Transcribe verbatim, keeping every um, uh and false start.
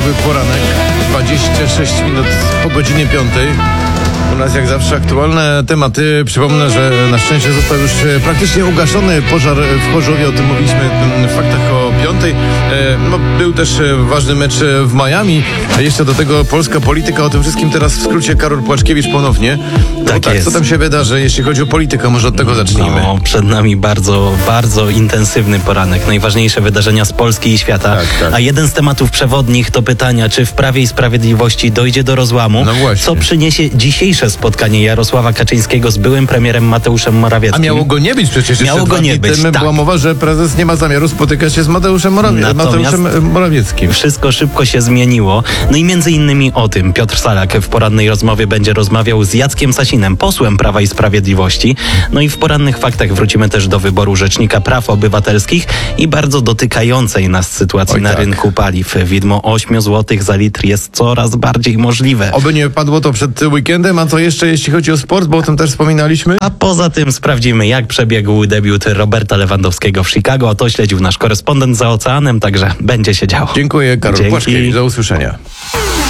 poniedziałkowy poranek, dwadzieścia sześć minut po godzinie piątej. U nas jak zawsze aktualne tematy. Przypomnę, że na szczęście został już praktycznie ugaszony pożar w Chorzowie. O tym mówiliśmy w faktach o piątej. No, był też ważny mecz w Miami. A jeszcze do tego polska polityka. O tym wszystkim teraz w skrócie Karol Płaczkiewicz ponownie. No tak, tak, jest. Co tam się wydarzy, jeśli chodzi o politykę? Może od tego zacznijmy. No, przed nami bardzo, bardzo intensywny poranek. Najważniejsze wydarzenia z Polski i świata. Tak, tak. A jeden z tematów przewodnich to pytania, czy w Prawie i Sprawiedliwości dojdzie do rozłamu. No właśnie. Co przyniesie dzisiejsze spotkanie Jarosława Kaczyńskiego z byłym premierem Mateuszem Morawieckim. A miało go nie być przecież. Miało jeszcze go nie być, temu tak. była mowa, że prezes nie ma zamiaru spotykać się z Mateuszem, Morawie- Natomiast Mateuszem Morawieckim. Wszystko szybko się zmieniło. No i między innymi o tym Piotr Salak w porannej rozmowie będzie rozmawiał z Jackiem Sasinem, posłem Prawa i Sprawiedliwości. No i w porannych faktach wrócimy też do wyboru Rzecznika Praw Obywatelskich i bardzo dotykającej nas sytuacji Oj, na tak. rynku paliw. Widmo osiem złotych za litr jest coraz bardziej możliwe. Oby nie padło to przed weekendem, a co jeszcze jeśli chodzi o sport, bo o tym też wspominaliśmy? A poza tym sprawdzimy, jak przebiegł debiut Roberta Lewandowskiego w Chicago. To śledził nasz korespondent za oceanem, także będzie się działo. Dziękuję, Karol Dzięki. Płaczkiewicz. Do usłyszenia.